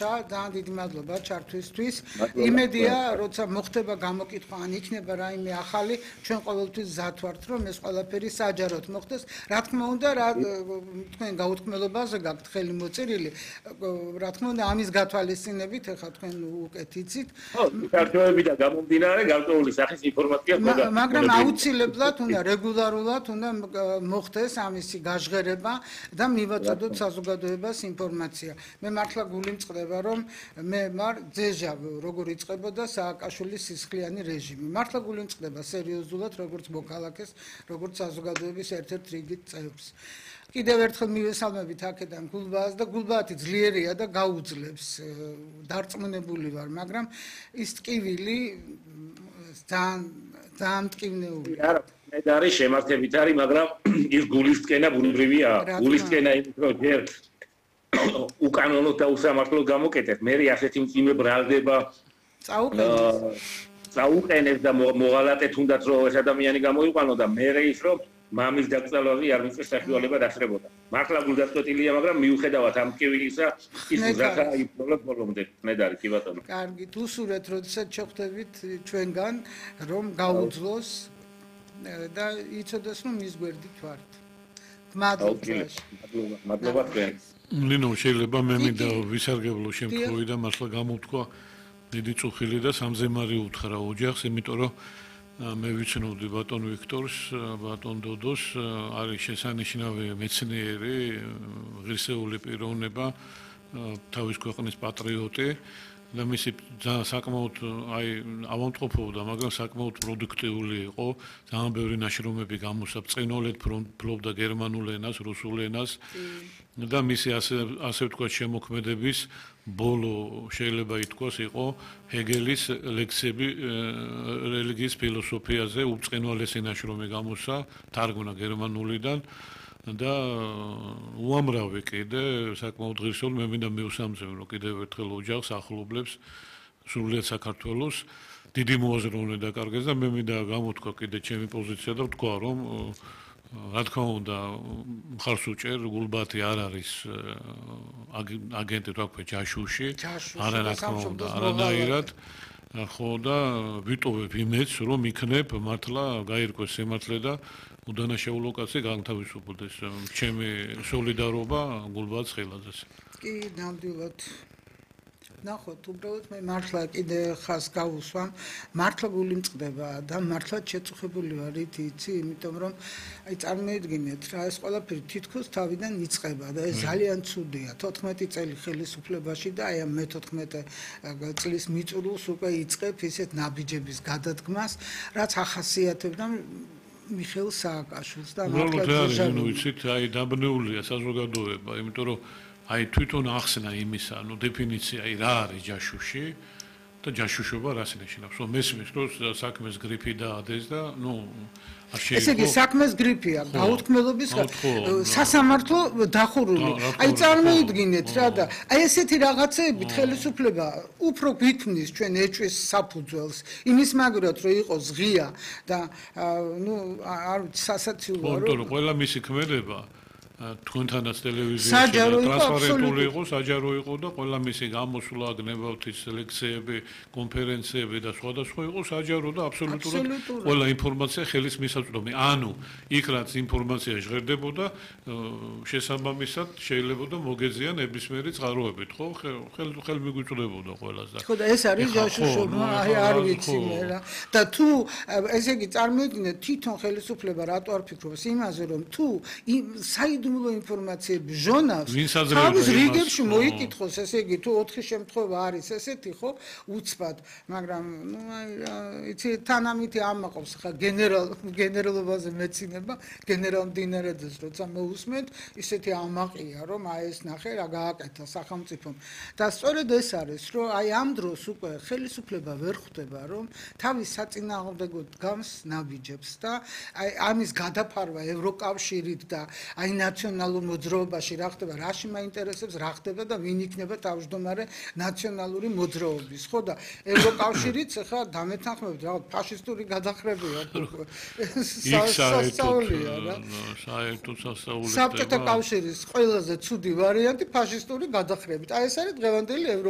საშა, ძალიან დიდი მადლობა ჩართვისთვის. იმედია, როცა მოხდება გამოკითხვა, ან იქნება რაიმე ახალი, ჩვენ ყოველთვის მზად ვართ, რომ ეს ყველაფერი საჯაროდ მოხდეს. რა თქმა უნდა, თქვენ გაუთქმელობაზე გაქვთ ხელი მოწერილი. რა თქმა უნდა, ამის გათვალისწინებით, ახლა თქვენ უკეთ იცით. საქართველოსი და გამომდინარე გარკვეული სახის ინფორმაცია ხდება. მაგრამ აუცილებლად უნდა რეგულარულად უნდა მოხდეს ამისი გაჟღერება და მივაწოდოთ საზოგადოებას ინფორმაცია. მე მართლა გული მწყდება, რომ მე მარ ძეჟა როგორ იწყებოდა სააკაშვილის სისხლიანი რეჟიმი. მართლა გული მწყდება სერიოზულად, როგორც მოქალაქეს, როგორც საზოგადოების ერთ-ერთ რიგით წევრს. კიდევ ერთხელ მივესალმებით აქედან გულბაას და გულბაათი ძლიერია და გაუძლებს. დარწმუნებული ვარ, მაგრამ ის ტკივილი ძალიან ტკივნეულია. არა, მე და არის შემართებით არის, მაგრამ ის გულისკენა ბუნებრივია. გულისკენა იმით რომ ჯერ უკანონოდ და უსამართლოდ გამოკეთეთ, მე ასეთი მძიმე ბრალდება წაუყენებს და მოღალატე თუნდაც რომ ეს ადამიანი გამოიყვანო და მე ის რომ მამის დაკრძალვაზე არ მიწეს საშუალება დასწრებოდა. მართლა გულდაწყვეტილია, მაგრამ მიუხედავად ამ ტკივილისა ის მზათა იპოვებს ბოლომდე. მე და არის კი ბატონო. კარგი, უსურვეთ, როდესაც შეხვდებით ჩვენგან, რომ გაუძლოს და იცოდეს, რომ ის გვერდით ვართ. მადლობა თქვენ. ლინო, შეიძლება მე მინდა ვისარგებლო შემთხვევიდან მართლა გამოთქვა დიდი წუხილი და სამზემარი უთხრა ოჯახს, იმიტომ რომ მე ვიცნობდი ბატონ ვიქტორს, ბატონ დოდოს, არის შესანიშნავი მეცნიერი, ღირსეული პიროვნება, თავის ქვეყნის პატრიოტი და მისი საკმაოდ ავადმყოფობდა, მაგრამ საკმაოდ პროდუქტიული იყო, ძალიან ბევრი ნაშრომები გამოსცა, ბრწყინვალედ ფლობდა გერმანულ ენას, რუსულ ენას და მისი ასე ვთქვათ შემოქმედების ბოლო შეიძლება ითქვას იყო ჰეგელის ლექსები რელიგიის ფილოსოფიაზე, უბრწყინვალესი ნაშრომი გამოსცა, თარგმნა გერმანულიდან და უამრავი კიდე საკმაოდ ღირსეული მე მინდა მივსამძიმრო კიდევ ერთხელ ოჯახს ახლობლებს სრულიად საქართველოს დიდი მოაზროვნე დაკარგეს და მე მინდა გამოთქვა კიდე ჩემი პოზიცია და ვთქვა რომ რა თქმა უნდა მხარს უჭერ გულბათი არ არის აგენტი თქვა ჯაშუში არა რა თქმა უნდა არანაირად ხო და ვიტოვებ იმედს რომ იქნებ მართლა გაირკვეს სიმართლე და უდანაშაულო კაცი განთავისუფლდეს ჩემი სოლიდარობა გულბათ ხილაძეს კი ნამდვილად ნახოთ უბრალოდ მე მართლა კიდე ხას გავუსვამ მართლა გული მწყდება და მართლა შეწუხებული ვარ იცი იმიტომ რომ აი წარმოიდგინეთ რა ეს ყველაფერი თითქოს თავიდან იწყება და ეს ძალიან ცუდია 14 წელი ხელისუფლებაში და აი ამ მე-14 წლის მიწურულს უკვე იწყებ ისეთ ნაბიჯების გადადგმას რაც ახასიათებდა მიხეილ სააკაშვილს და მართლა ვიცით აი დაბნეულია საზოგადოება იმიტომ რომ აი თვითონ ახსნა იმისა, ანუ დეფინიცია რა არის ჯაშუში და ჯაშუშობა რას ნიშნავს? რომ მესმის რომ საქმეს გრიფი დაადეს და ნუ არ შეიძლება. ესე იგი საქმეს გრიფია, გაუთქმელობის სასამართლო დახურული. აი წარმოიდგინეთ რა და აი ესეთი რაღაცეებით ხელისუფლება უფრო გვიქმნის ჩვენ ეჭვის საფუძველს. იმის მაგრად რომ იყოს ღია და ნუ არ ვიცი სასაცილოა რომ ყველა მისი ქმედება თქვენთანაც ტელევიზიაში ტრანსპარენტული იყო, საჯარო იყო და ყველა მისი გამოსვლა, გნებავთის ლექციები, კონფერენციები და სხვადასხვა იყო საჯარო და აბსოლუტურად ყველა ინფორმაცია ხელის მისაწვდომი. ანუ იქ რაც ინფორმაცია ჟღერდებოდა, შესაბამისად შეიძლებოდა მოგეზიან ნებისმიერი წყაროებით, ხო? ხელ მიგვიწვდებოდა ყველას და ხო და ეს არის ჯაშუშობა, აი არ ვიცი მე რა. და თუ ესე იგი წარმოიდგინეთ თვითონ ხელისუფლება რატო არ ფიქრობს იმაზე, რომ თუ საიდუმლო ინფორმაციები ჟონავს თავის რიგებში მოიკითხოს ესე იგი თუ 4 შემთხვევა არის ესეთი ხო უცბად მაგრამ ნუ აი იცი თანამითი ამაყობს ხა გენერალობაზე მეცინება გენერალ მდინარედეს როცა მოусმენთ ისეთი ამაყია რომ აი ეს ნახე რა გააკეთა სახელმწიფომ და სწორედ ეს არის რომ აი ამ დროს უკვე ხელისუფლება ვერ ხვდება რომ თავის საწინააღმდეგოდ გავს ნაბიჯებს და აი ამის გადაფარვა ევროკავშირით და აი ნაციონალურ მოძრაობაში რა ხდება, რაში მაინტერესებს რა ხდება და ვინ იქნება თავმჯდომარე ნაციონალური მოძრაობის, ხო და ევროკავშირიც ახლა დამეთანხმებით, რაღაც ფაშისტური გადახრებია. საერთოდ სასწაული საბჭოთა კავშირის ყველაზე ცუდი ვარიანტი ფაშისტური გადახრებით. აი ეს არის დღევანდელი